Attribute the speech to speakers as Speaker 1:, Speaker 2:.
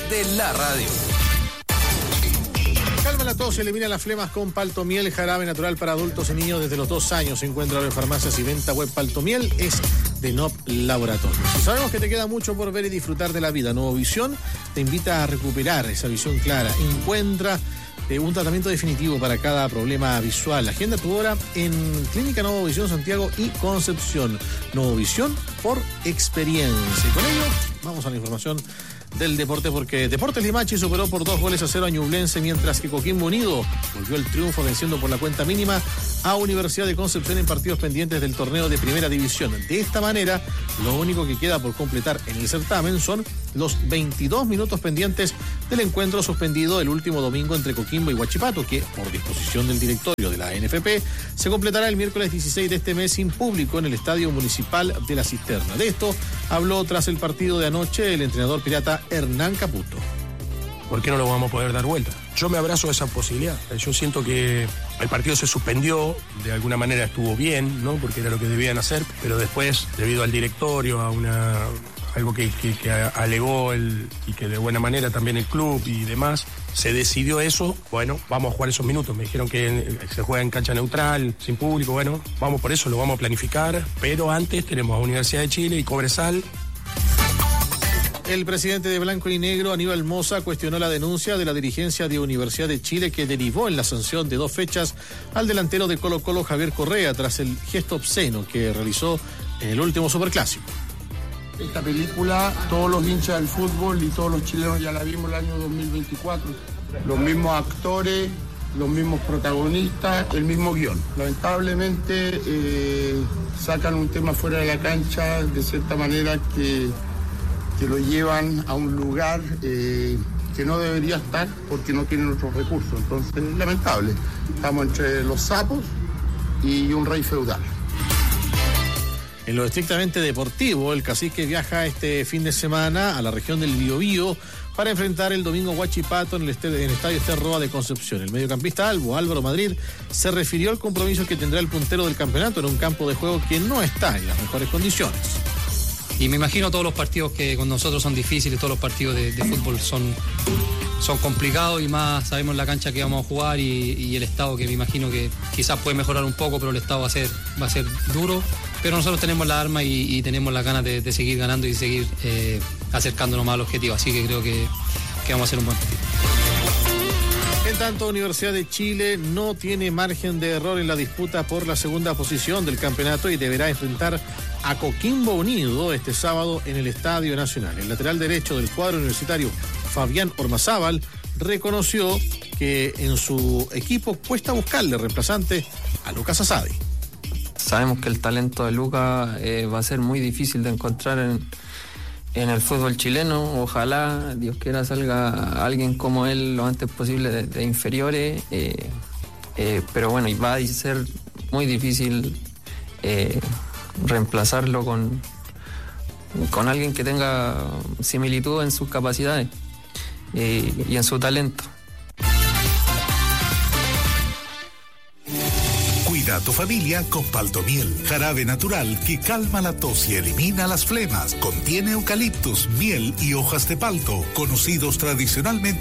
Speaker 1: de la radio.
Speaker 2: Calma la tos, elimina las flemas con Paltomiel, jarabe natural para adultos y niños desde los 2 años. Se encuentra en farmacias y venta web. Paltomiel es de NOP Laboratorios. Y sabemos que te queda mucho por ver y disfrutar de la vida. Nuevo Visión te invita a recuperar esa visión clara. Encuentra un tratamiento definitivo para cada problema visual. Agenda tu hora en Clínica Nuevo Visión Santiago y Concepción. Nuevo Visión por experiencia. Y con ello vamos a la información del deporte, porque Deportes Limache superó por 2-0 a Ñublense, mientras que Coquimbo Unido volvió el triunfo venciendo por la cuenta mínima a Universidad de Concepción en partidos pendientes del torneo de Primera División. De esta manera, lo único que queda por completar en el certamen son los 22 minutos pendientes del encuentro suspendido el último domingo entre Coquimbo y Huachipato, que por disposición del directorio de la NFP se completará el miércoles 16 de este mes sin público en el Estadio Municipal de La Cisterna. De esto habló tras el partido de anoche el entrenador pirata Hernán Caputo.
Speaker 3: ¿Por qué no lo vamos a poder dar vuelta? Yo me abrazo a esa posibilidad. Yo siento que el partido se suspendió, de alguna manera estuvo bien, ¿no? Porque era lo que debían hacer, pero después, debido al directorio, a algo que alegó y que de buena manera también el club y demás, se decidió eso. Bueno, vamos a jugar esos minutos. Me dijeron que se juega en cancha neutral, sin público. Bueno, vamos por eso, lo vamos a planificar, pero antes tenemos a Universidad de Chile y Cobresal.
Speaker 2: El presidente de Blanco y Negro, Aníbal Mosa, cuestionó la denuncia de la dirigencia de Universidad de Chile que derivó en la sanción de 2 fechas al delantero de Colo-Colo, Javier Correa, tras el gesto obsceno que realizó en el último Superclásico.
Speaker 4: Esta película, todos los hinchas del fútbol y todos los chilenos ya la vimos el año 2024. Los mismos actores, los mismos protagonistas, el mismo guión. Lamentablemente sacan un tema fuera de la cancha de cierta manera que lo llevan a un lugar que no debería estar porque no tienen otros recursos. Entonces, es lamentable. Estamos entre los sapos y un rey feudal.
Speaker 2: En lo estrictamente deportivo, el Cacique viaja este fin de semana a la región del Biobío para enfrentar el domingo Huachipato en el Estadio Ester Roa de Concepción. El mediocampista Álvaro Madrid se refirió al compromiso que tendrá el puntero del campeonato en un campo de juego que no está en las mejores condiciones.
Speaker 5: Y me imagino todos los partidos que con nosotros son difíciles, todos los partidos de fútbol son complicados, y más sabemos la cancha que vamos a jugar y el estado, que me imagino que quizás puede mejorar un poco, pero el estado va a ser duro. Pero nosotros tenemos la arma y tenemos las ganas de seguir ganando y seguir acercándonos más al objetivo. Así que creo que vamos a hacer un buen partido.
Speaker 2: En tanto, Universidad de Chile no tiene margen de error en la disputa por la segunda posición del campeonato y deberá enfrentar a Coquimbo Unido este sábado en el Estadio Nacional. El lateral derecho del cuadro universitario, Fabián Ormazábal, reconoció que en su equipo cuesta buscarle reemplazante a Lucas Asadi.
Speaker 6: Sabemos que el talento de Lucas va a ser muy difícil de encontrar en el fútbol chileno. Ojalá, Dios quiera, salga alguien como él lo antes posible de inferiores, pero bueno, y va a ser muy difícil reemplazarlo con alguien que tenga similitud en sus capacidades y en su talento.
Speaker 7: Cuida a tu familia con Paltomiel, jarabe natural que calma la tos y elimina las flemas. Contiene eucaliptus, miel y hojas de palto, conocidos tradicionalmente